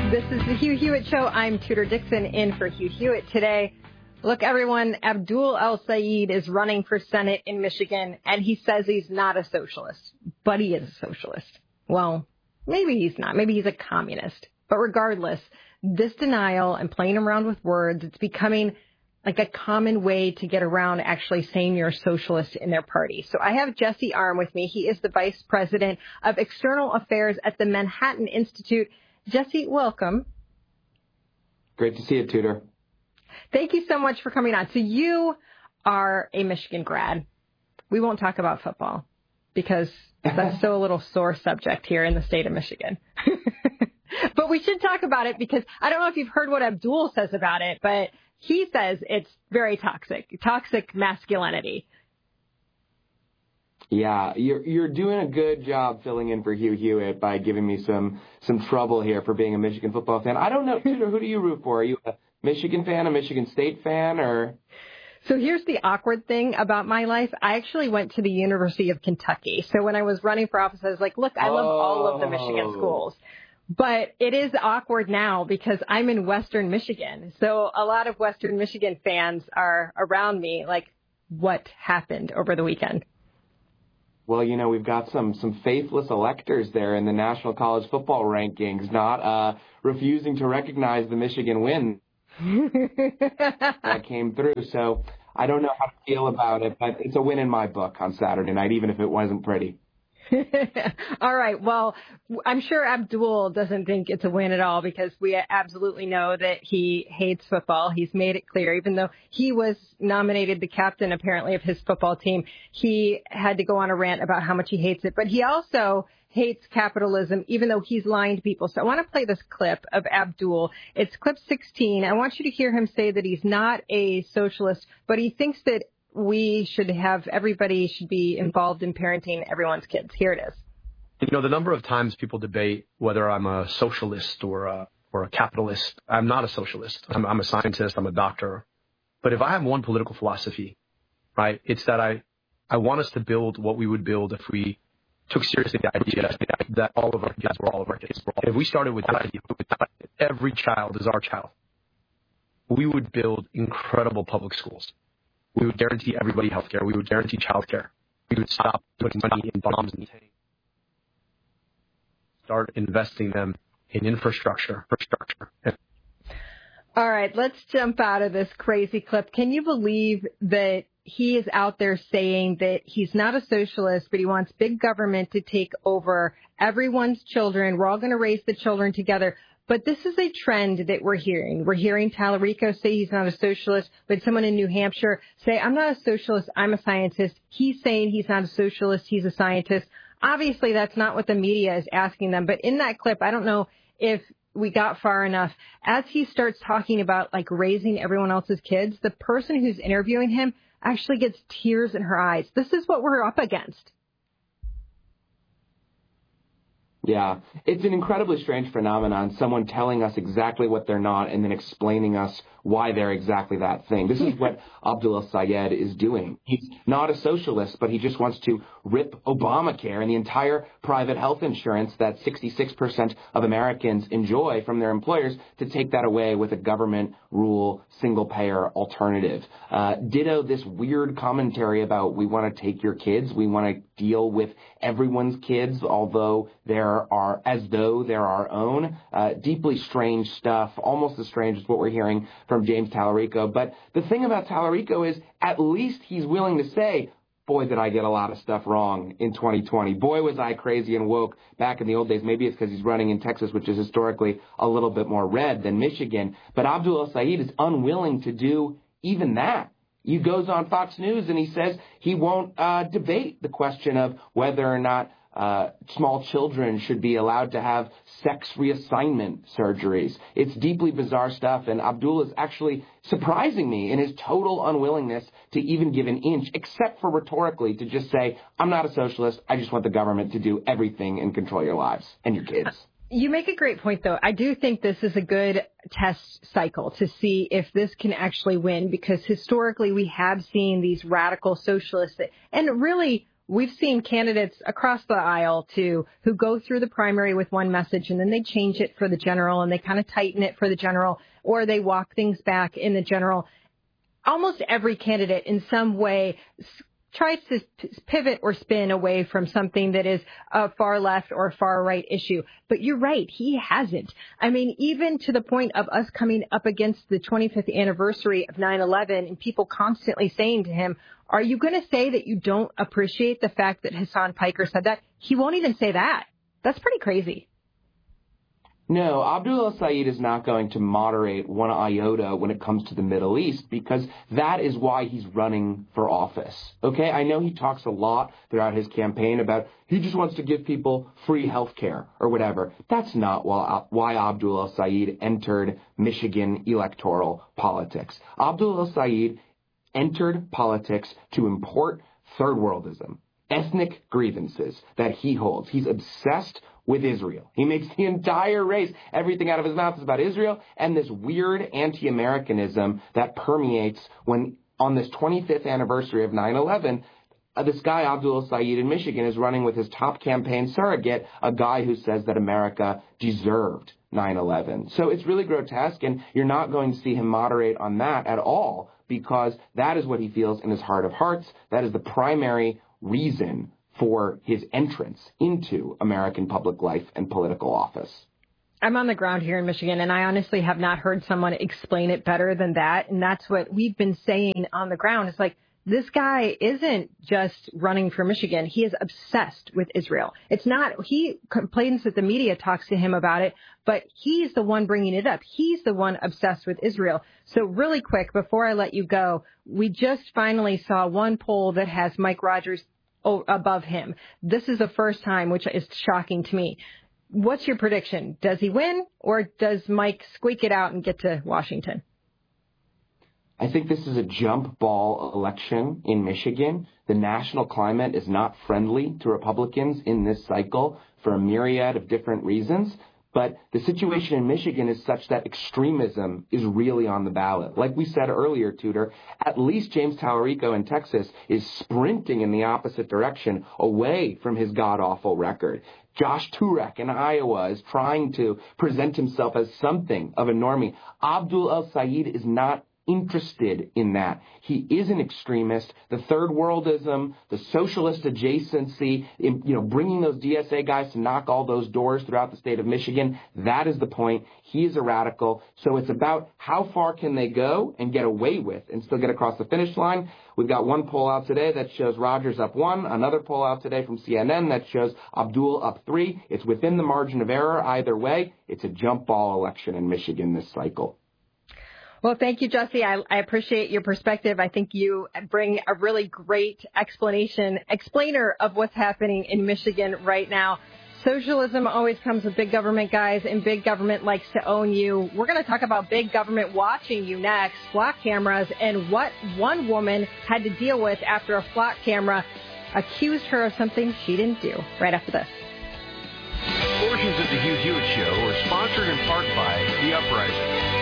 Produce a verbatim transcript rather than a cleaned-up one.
This is the Hugh Hewitt Show. I'm Tudor Dixon in for Hugh Hewitt today. Look, everyone, Abdul El-Sayed is running for Senate in Michigan, and he says he's not a socialist, but he is a socialist. Well, maybe he's not. Maybe he's a communist. But regardless, this denial and playing around with words, it's becoming like a common way to get around actually saying you're a socialist in their party. So I have Jesse Arm with me. He is the Vice President of External Affairs at the Manhattan Institute. Jesse, welcome. Great to see you, Tudor. Thank you so much for coming on. So you are a Michigan grad. We won't talk about football because that's still a little sore subject here in the state of Michigan. But we should talk about it because I don't know if you've heard what Abdul says about it, but he says it's very toxic, toxic masculinity. Yeah, you're you're doing a good job filling in for Hugh Hewitt by giving me some some trouble here for being a Michigan football fan. I don't know, Tudor, who do you root for? Are you a Michigan fan, a Michigan State fan, or? So here's the awkward thing about my life. I actually went to the University of Kentucky. So when I was running for office, I was like, look, I love oh. all of the Michigan schools. But it is awkward now because I'm in Western Michigan. So a lot of Western Michigan fans are around me like, what happened over the weekend? Well, you know, we've got some some faithless electors there in the National College Football rankings, not uh, refusing to recognize the Michigan win that came through. So I don't know how to feel about it, but it's a win in my book on Saturday night, even if it wasn't pretty. All right. Well, I'm sure Abdul doesn't think it's a win at all because we absolutely know that he hates football. He's made it clear, even though he was nominated the captain, apparently, of his football team. He had to go on a rant about how much he hates it. But he also hates capitalism, even though he's lying to people. So I want to play this clip of Abdul. It's clip sixteen. I want you to hear him say that he's not a socialist, but he thinks that we should have, everybody should be involved in parenting everyone's kids. Here it is. You know, the number of times people debate whether I'm a socialist or a, or a capitalist, I'm not a socialist. I'm, I'm a scientist. I'm a doctor. But if I have one political philosophy, right, it's that I, I want us to build what we would build if we took seriously the idea that all of our kids were all of our kids. If we started with that idea, every child is our child, we would build incredible public schools. We would guarantee everybody health care. We would guarantee child care. We would stop putting money in bombs and start investing them in infrastructure. infrastructure. All right, let's jump out of this crazy clip. Can you believe that he is out there saying that he's not a socialist, but he wants big government to take over everyone's children? We're all going to raise the children together. But this is a trend that we're hearing. We're hearing Tallarico say he's not a socialist, but someone in New Hampshire say, I'm not a socialist, I'm a scientist. He's saying he's not a socialist, he's a scientist. Obviously, that's not what the media is asking them. But in that clip, I don't know if we got far enough. As he starts talking about, like, raising everyone else's kids, the person who's interviewing him actually gets tears in her eyes. This is what we're up against. Yeah, it's an incredibly strange phenomenon, someone telling us exactly what they're not and then explaining us why they're exactly that thing. This is what Abdul El-Sayed is doing. He's not a socialist, but he just wants to rip Obamacare and the entire private health insurance that sixty-six percent of Americans enjoy from their employers to take that away with a government rule, single-payer alternative. Uh, ditto this weird commentary about we want to take your kids, we want to deal with everyone's kids, although there are, as though they're our own. Uh, deeply strange stuff, almost as strange as what we're hearing from James Tallarico. But the thing about Tallarico is at least he's willing to say, boy, did I get a lot of stuff wrong in twenty twenty. Boy, was I crazy and woke back in the old days. Maybe it's because he's running in Texas, which is historically a little bit more red than Michigan. But Abdul El-Sayed is unwilling to do even that. He goes on Fox News and he says he won't uh, debate the question of whether or not Uh, small children should be allowed to have sex reassignment surgeries. It's deeply bizarre stuff, and Abdul is actually surprising me in his total unwillingness to even give an inch, except for rhetorically to just say, I'm not a socialist, I just want the government to do everything and control your lives and your kids. You make a great point, though. I do think this is a good test cycle to see if this can actually win, because historically we have seen these radical socialists that, and really we've seen candidates across the aisle too who go through the primary with one message and then they change it for the general and they kind of tighten it for the general, or they walk things back in the general. Almost every candidate in some way tries to pivot or spin away from something that is a far left or far right issue. But you're right, he hasn't. I mean, even to the point of us coming up against the twenty-fifth anniversary of nine eleven and people constantly saying to him, are you going to say that you don't appreciate the fact that Hassan Piker said that? He won't even say that. That's pretty crazy. No, Abdul el-Sayed is not going to moderate one iota when it comes to the Middle East, because that is why he's running for office. Okay, I know he talks a lot throughout his campaign about he just wants to give people free health care or whatever. That's not why Abdul el-Sayed entered Michigan electoral politics. Abdul el-Sayed entered politics to import third worldism, ethnic grievances that he holds. He's obsessed with Israel. He makes the entire race, everything out of his mouth is about Israel and this weird anti-Americanism that permeates when on this twenty-fifth anniversary of nine eleven, uh, this guy, Abdul el-Sayed in Michigan, is running with his top campaign surrogate, a guy who says that America deserved nine eleven. So it's really grotesque, and you're not going to see him moderate on that at all, because that is what he feels in his heart of hearts. That is the primary reason for his entrance into American public life and political office. I'm on the ground here in Michigan, and I honestly have not heard someone explain it better than that. And that's what we've been saying on the ground. It's like, this guy isn't just running for Michigan. He is obsessed with Israel. It's not, he complains that the media talks to him about it, but he's the one bringing it up. He's the one obsessed with Israel. So really quick, before I let you go, we just finally saw one poll that has Mike Rogers above him. This is the first time, which is shocking to me. What's your prediction? Does he win, or does Mike squeak it out and get to Washington? I think this is a jump ball election in Michigan. The national climate is not friendly to Republicans in this cycle for a myriad of different reasons. But the situation in Michigan is such that extremism is really on the ballot. Like we said earlier, Tudor, at least James Talarico in Texas is sprinting in the opposite direction, away from his god-awful record. Josh Turek in Iowa is trying to present himself as something of a normie. Abdul el-Sayed is not interested in that. He is an extremist. The third worldism, the socialist adjacency, in, you know, bringing those D S A guys to knock all those doors throughout the state of Michigan, that is the point. He is a radical. So it's about how far can they go and get away with and still get across the finish line. We've got one poll out today that shows Rogers up one, another poll out today from C N N that shows Abdul up three. It's within the margin of error either way. It's a jump ball election in Michigan this cycle. Well, thank you, Jesse. I, I appreciate your perspective. I think you bring a really great explanation, explainer of what's happening in Michigan right now. Socialism always comes with big government, guys, and big government likes to own you. We're going to talk about big government watching you next, flock cameras, and what one woman had to deal with after a flock camera accused her of something she didn't do. Right after this. Portions of the Hugh Hewitt Show are sponsored in part by The Uprising.